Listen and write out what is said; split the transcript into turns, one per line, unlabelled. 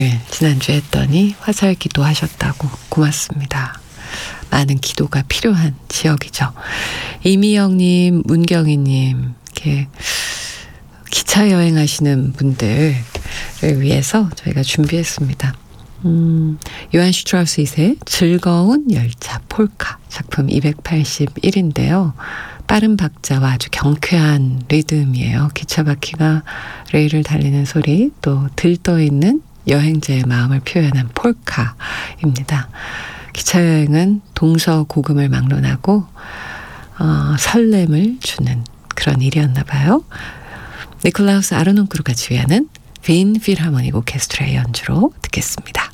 지난주에 했더니 화살 기도하셨다고 고맙습니다. 많은 기도가 필요한 지역이죠. 이미영님, 문경희님, 이렇게 기차 여행하시는 분들을 위해서 저희가 준비했습니다. 요한 슈트라우스 2세 즐거운 열차 폴카 작품 281인데요. 빠른 박자와 아주 경쾌한 리듬이에요. 기차 바퀴가 레일을 달리는 소리, 또 들떠있는 여행자의 마음을 표현한 폴카입니다. 기차 여행은 동서고금을 막론하고 설렘을 주는 그런 일이었나 봐요. 니콜라우스 아르논크루가 지휘하는 빈 필하모닉 오케스트라의 연주로 듣겠습니다.